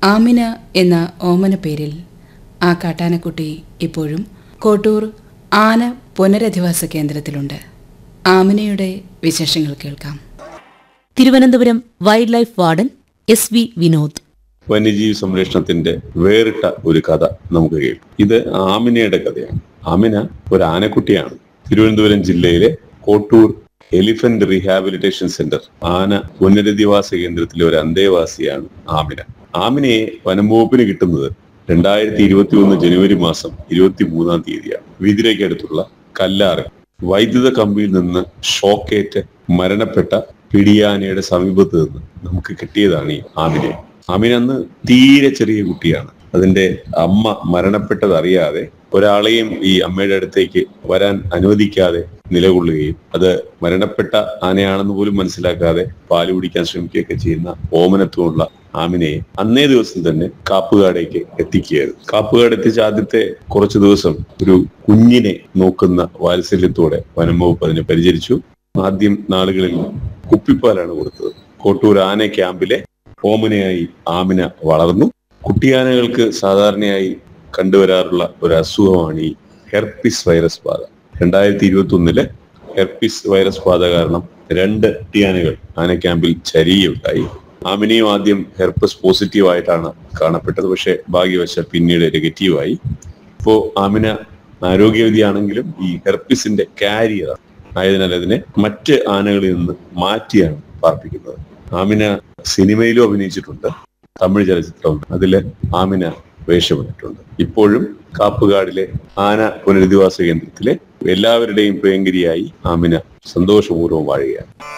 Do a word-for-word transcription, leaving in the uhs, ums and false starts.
ആമിന എന്ന ഓമന പേരിൽ ആ കാട്ടാനക്കുട്ടി ഇപ്പോഴും കോട്ടൂർ ആന പുനരധിവാസ കേന്ദ്രത്തിലുണ്ട്. ആമിനയുടെ വിശേഷങ്ങൾ കേൾക്കാം. Thiruvananthapuram wild life warden S V Vinod. വന്യജീവി സംരക്ഷണത്തിന്റെ വേറിട്ട ഒരു കഥ നമുക്ക് കേൾക്കാം. ഇത് ആമിനയുടെ കഥയാണ്. ആമിന ഒരു ആനക്കുട്ടിയാണ്. തിരുവനന്തപുരം ജില്ലയിലെ കോട്ടൂർ എലിഫന്റ് റീഹാബിലിറ്റേഷൻ സെന്റർ ആന പുനരധിവാസ കേന്ദ്രത്തിലെ ഒരു അന്തേവാസിയാണ് ആമിന. ആമിനയെ വനംവകുപ്പിന് കിട്ടുന്നത് രണ്ടായിരത്തി ഇരുപത്തി ഒന്ന് ജനുവരി മാസം ഇരുപത്തി മൂന്നാം തീയതിയാണ്. വിതിരയ്ക്കടുത്തുള്ള കല്ലാറ് വൈദ്യുത കമ്പിയിൽ നിന്ന് ഷോക്കേറ്റ് മരണപ്പെട്ട പിടിയാനയുടെ സമീപത്ത് നിന്ന് നമുക്ക് കിട്ടിയതാണ് ഈ ആമിനെ. ആമിന അന്ന് തീരെ ചെറിയ കുട്ടിയാണ്. അതിന്റെ അമ്മ മരണപ്പെട്ടത് അറിയാതെ ഒരാളെയും ഈ അമ്മയുടെ അടുത്തേക്ക് വരാൻ അനുവദിക്കാതെ നിലകൊള്ളുകയും അത് മരണപ്പെട്ട ആനയാണെന്ന് പോലും മനസ്സിലാക്കാതെ പാല് കുടിക്കാൻ ശ്രമിക്കുകയൊക്കെ ചെയ്യുന്ന ഓമനത്വമുള്ള ആമിനയെ അന്നേ ദിവസം തന്നെ കാപ്പുകാടേക്ക് എത്തിക്കുകയായിരുന്നു. കാപ്പുകാട് എത്തിച്ച ആദ്യത്തെ കുറച്ചു ദിവസം ഒരു കുഞ്ഞിനെ നോക്കുന്ന വാത്സല്യത്തോടെ വനം വകുപ്പ് അതിനെ പരിചരിച്ചു. ആദ്യം നാളുകളിൽ കുപ്പിപ്പാലാണ് കൊടുത്തത്. കോട്ടൂർ ആന ക്യാമ്പിലെ ഓമനയായി ആമിന വളർന്നു. കുട്ടിയാനകൾക്ക് സാധാരണയായി കണ്ടുവരാറുള്ള ഒരു അസുഖമാണ് ഈ ഹെർപ്പിസ് വൈറസ് ബാധ. രണ്ടായിരത്തി ഇരുപത്തി ഒന്നില് ഹെർപ്പിസ് വൈറസ് ബാധ കാരണം രണ്ട് കുട്ടിയാനകൾ ആന ക്യാമ്പിൽ ചരിയുണ്ടായി. ആമിനയും ആദ്യം ഹെർപ്പസ് പോസിറ്റീവ് ആയിട്ടാണ് കാണപ്പെട്ടത്. പക്ഷെ ഭാഗ്യവശാൽ പിന്നീട് നെഗറ്റീവായി. ഇപ്പോ ആമിന ആരോഗ്യവതിയാണെങ്കിലും ഈ ഹെർപ്പിസിന്റെ കാരിയർ ആയതിനാൽ അതിനെ മറ്റ് ആനകളിൽ നിന്ന് മാറ്റിയാണ് പാർപ്പിക്കുന്നത്. ആമിന സിനിമയിലും അഭിനയിച്ചിട്ടുണ്ട്. തമിഴ് ചലച്ചിത്രം അതില് ആമിന വേഷമിട്ടിട്ടുണ്ട്. ഇപ്പോഴും കാപ്പുകാടിലെ ആന പുനരധിവാസ കേന്ദ്രത്തിലെ എല്ലാവരുടെയും പ്രിയങ്കരിയായി ആമിന സന്തോഷപൂർവ്വം വാഴുകയാണ്.